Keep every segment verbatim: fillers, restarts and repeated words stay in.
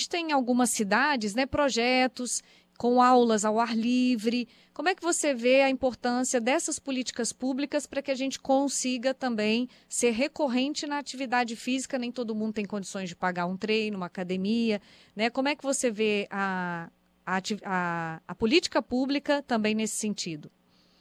gente tem em algumas cidades, né, projetos com aulas ao ar livre. Como é que você vê a importância dessas políticas públicas para que a gente consiga também ser recorrente na atividade física? Nem todo mundo tem condições de pagar um treino, uma academia, né? Como é que você vê a, a, a, a política pública também nesse sentido?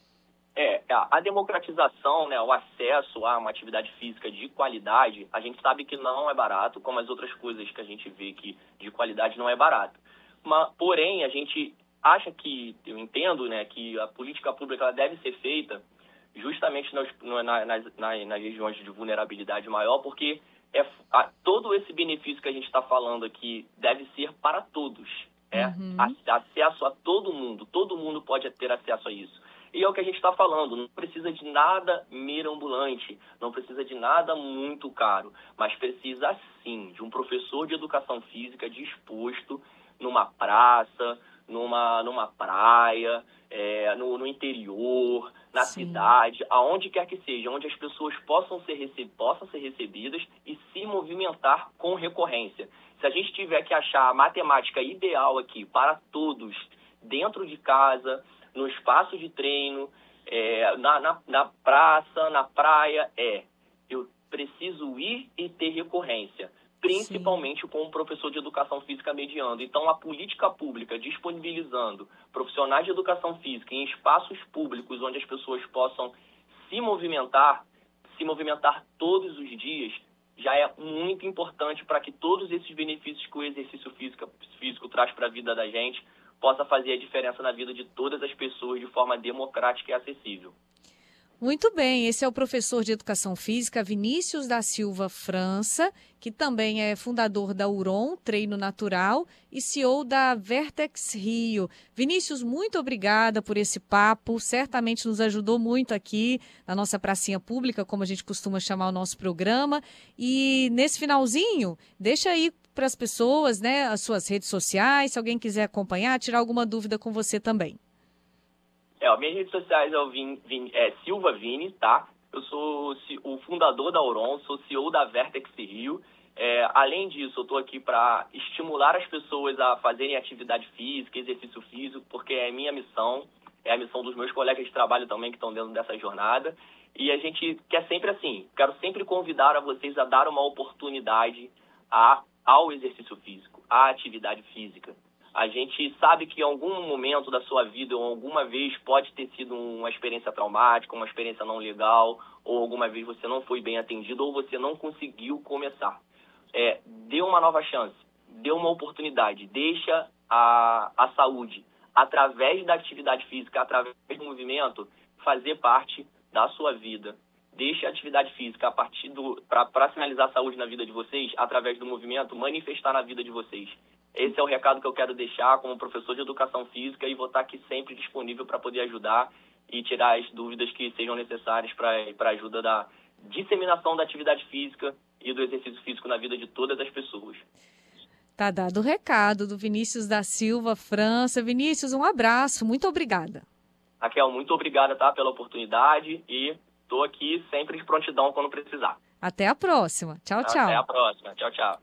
É, a democratização, né, o acesso a uma atividade física de qualidade, a gente sabe que não é barato, como as outras coisas que a gente vê que de qualidade não é barato. Mas, porém, a gente acha que, eu entendo, né, que a política pública ela deve ser feita justamente nas, nas, nas, nas regiões de vulnerabilidade maior, porque é, a, todo esse benefício que a gente está falando aqui deve ser para todos. É, uhum. a, acesso a todo mundo, todo mundo pode ter acesso a isso. E é o que a gente está falando, não precisa de nada mirabolante, não precisa de nada muito caro, mas precisa sim de um professor de educação física disposto numa praça, numa, numa praia, é, no, no interior, na Sim. cidade, aonde quer que seja, onde as pessoas possam ser, receb- possam ser recebidas e se movimentar com recorrência. Se a gente tiver que achar a matemática ideal aqui para todos, dentro de casa, no espaço de treino, é, na, na, na praça, na praia, é, eu preciso ir e ter recorrência. Principalmente Sim. com um professor de educação física mediando. Então, a política pública disponibilizando profissionais de educação física em espaços públicos onde as pessoas possam se movimentar, se movimentar todos os dias, já é muito importante para que todos esses benefícios que o exercício físico, físico traz para a vida da gente possa fazer a diferença na vida de todas as pessoas de forma democrática e acessível. Muito bem, esse é o professor de Educação Física Vinícius da Silva França, que também é fundador da Uron Treino Natural e C E O da Vertex Rio. Vinícius, muito obrigada por esse papo, certamente nos ajudou muito aqui na nossa pracinha pública, como a gente costuma chamar o nosso programa. E nesse finalzinho, deixa aí para as pessoas, né, as suas redes sociais, se alguém quiser acompanhar, tirar alguma dúvida com você também. É, minhas redes sociais é, o Vin, Vin, é Silva Vini, tá? Eu sou o fundador da Uron, sou C E O da Vertex Rio. É, além disso, eu estou aqui para estimular as pessoas a fazerem atividade física, exercício físico, porque é minha missão, é a missão dos meus colegas de trabalho também que estão dentro dessa jornada. E a gente quer sempre assim, quero sempre convidar a vocês a dar uma oportunidade a, ao exercício físico, à atividade física. A gente sabe que em algum momento da sua vida ou alguma vez pode ter sido uma experiência traumática, uma experiência não legal, ou alguma vez você não foi bem atendido ou você não conseguiu começar. É, dê uma nova chance, dê uma oportunidade, deixa a, a saúde, através da atividade física, através do movimento, fazer parte da sua vida. Deixe a atividade física a partir do para sinalizar a saúde na vida de vocês, através do movimento, manifestar na vida de vocês. Esse é o recado que eu quero deixar como professor de educação física e vou estar aqui sempre disponível para poder ajudar e tirar as dúvidas que sejam necessárias para a ajuda da disseminação da atividade física e do exercício físico na vida de todas as pessoas. Tá dado o recado do Vinícius da Silva França. Vinícius, um abraço, muito obrigada. Raquel, muito obrigada, tá, pela oportunidade e estou aqui sempre de prontidão quando precisar. Até a próxima. Tchau, tchau. Até a próxima. Tchau, tchau.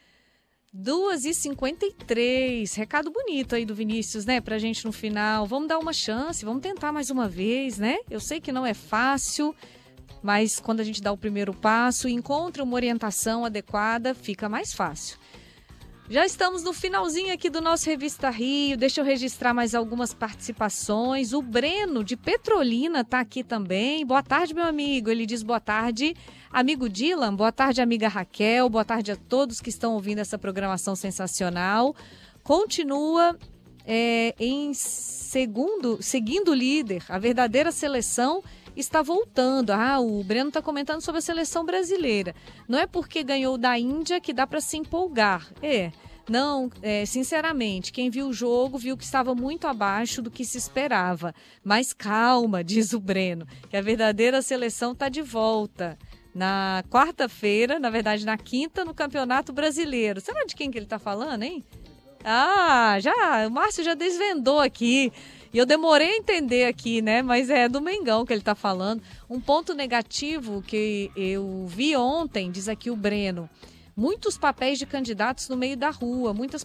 duas e cinquenta e três, recado bonito aí do Vinícius, né, pra gente no final. Vamos dar uma chance, vamos tentar mais uma vez, né? Eu sei que não é fácil, mas quando a gente dá o primeiro passo e encontra uma orientação adequada, fica mais fácil. Já estamos no finalzinho aqui do nosso Revista Rio, deixa eu registrar mais algumas participações. O Breno, de Petrolina, está aqui também. Boa tarde, meu amigo. Ele diz boa tarde, amigo Dylan, boa tarde, amiga Raquel, boa tarde a todos que estão ouvindo essa programação sensacional. Continua é, em segundo, seguindo o líder, a verdadeira seleção está voltando. Ah, o Breno está comentando sobre a seleção brasileira. Não é porque ganhou da Índia que dá para se empolgar. É, não, é, sinceramente, quem viu o jogo viu que estava muito abaixo do que se esperava. Mas calma, diz o Breno, que a verdadeira seleção está de volta. Na quarta-feira, na verdade na quinta, no Campeonato Brasileiro. Será de quem que ele está falando, hein? Ah, já, o Márcio já desvendou aqui. E eu demorei a entender aqui, né? Mas é do Mengão que ele está falando. Um ponto negativo que eu vi ontem, diz aqui o Breno, muitos papéis de candidatos no meio da rua, muitas